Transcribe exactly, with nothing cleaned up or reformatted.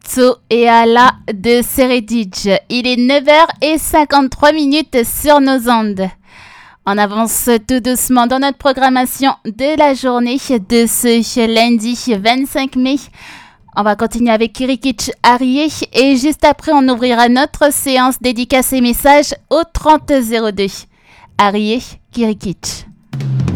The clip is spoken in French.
To et Ala de Seredij. Il est neuf heures cinquante-trois minutes sur nos ondes. On avance tout doucement dans notre programmation de la journée de ce lundi vingt-cinq mai. On va continuer avec Kirikic Arié et juste après on ouvrira notre séance dédicace et messages au trente zéro deux. Arié, Kirikic.